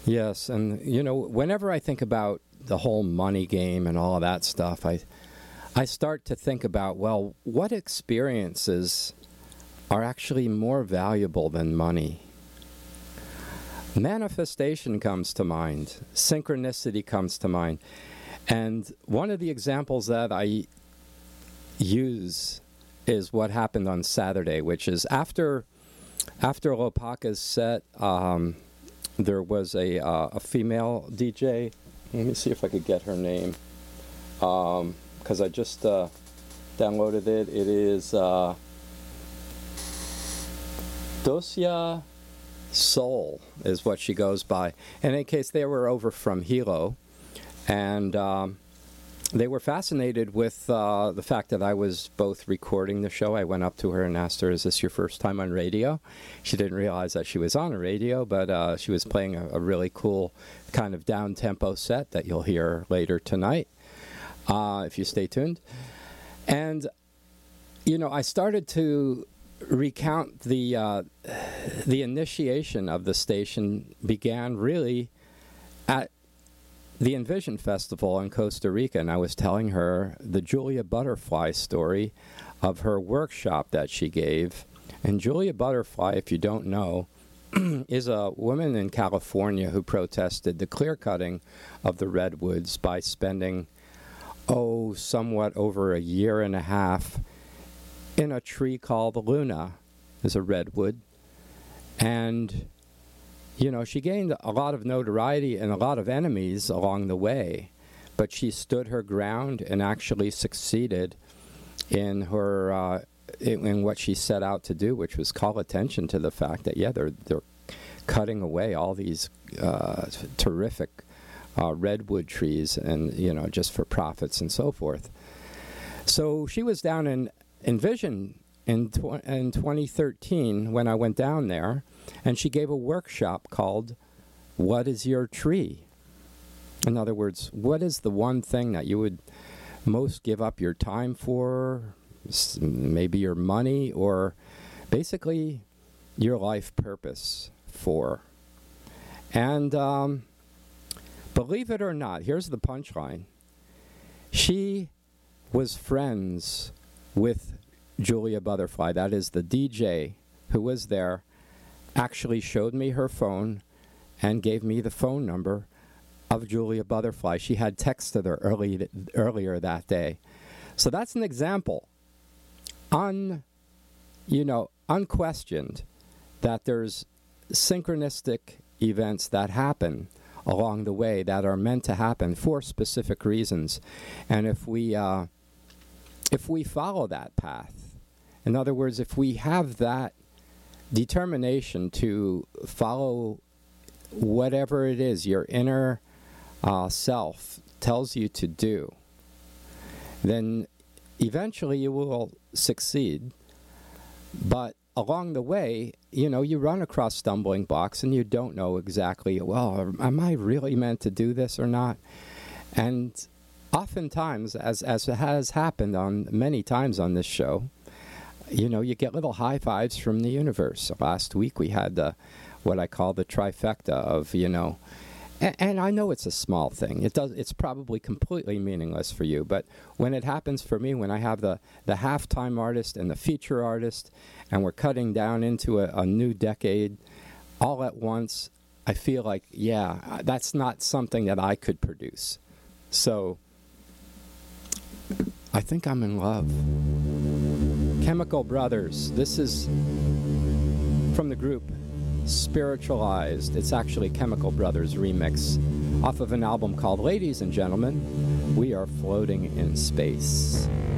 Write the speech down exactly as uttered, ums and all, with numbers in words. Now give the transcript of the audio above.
Yes, and you know, whenever I think about the whole money game and all of that stuff, I I start to think about, well, what experiences are actually more valuable than money? Manifestation comes to mind. Synchronicity comes to mind. And one of the examples that I use is what happened on Saturday, which is after after Lopaka's set, um, there was a, uh, a female D J. Let me see if I could get her name. Because um, I just uh, downloaded it. It is uh, Dosia Soul is what she goes by. And in case they were over from Hilo, and um, they were fascinated with uh, the fact that I was both recording the show. I went up to her and asked her, is this your first time on radio? She didn't realize that she was on a radio, but uh, she was playing a, a really cool kind of down-tempo set that you'll hear later tonight, uh, if you stay tuned. And, you know, I started to recount the uh, the initiation of the station began really at the Envision Festival in Costa Rica, and I was telling her the Julia Butterfly story of her workshop that she gave. And Julia Butterfly, if you don't know, is a woman in California who protested the clear-cutting of the redwoods by spending, oh, somewhat over a year and a half in a tree called Luna. It's a redwood. And, you know, she gained a lot of notoriety and a lot of enemies along the way, but she stood her ground and actually succeeded in her uh, in, in what she set out to do, which was call attention to the fact that, yeah, they're they're cutting away all these uh, terrific uh, redwood trees, and, you know, just for profits and so forth. So she was down in Envision in tw- in twenty thirteen when I went down there, and she gave a workshop called "What is Your Tree?" In other words, what is the one thing that you would most give up your time for, maybe your money, or basically your life purpose for? And um, believe it or not, here's the punchline. She was friends with Julia Butterfly. That is, the D J who was there actually showed me her phone and gave me the phone number of Julia Butterfly. She had texted her early, earlier that day. So that's an example, un, you know, unquestioned, that there's synchronistic events that happen along the way that are meant to happen for specific reasons. And if we uh, if we follow that path, in other words, if we have that determination to follow whatever it is your inner uh, self tells you to do, then eventually you will succeed. But along the way, you know, you run across stumbling blocks and you don't know exactly, well, am I really meant to do this or not? And oftentimes, as as has happened on many times on this show, you know, you get little high fives from the universe. Last week we had the, what I call the trifecta of, you know, and, and I know it's a small thing. It does. It's probably completely meaningless for you, but when it happens for me, when I have the, the halftime artist and the feature artist, and we're cutting down into a, a new decade all at once, I feel like, yeah, that's not something that I could produce. So I think I'm in love. Chemical Brothers. This is from the group Spiritualized. It's actually Chemical Brothers remix off of an album called Ladies and Gentlemen, We Are Floating in Space.